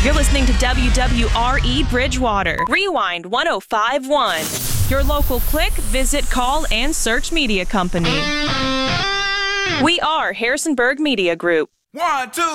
You're listening to WWRE Bridgewater. Rewind 105.1. Your local click, visit, call, and search media company. We are Harrisonburg Media Group. 1, 2,